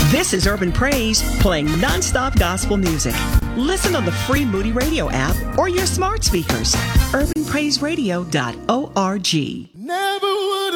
This is Urban Praise, playing nonstop gospel music. Listen on the free Moody Radio app or your smart speakers. UrbanPraiseRadio.org. Never would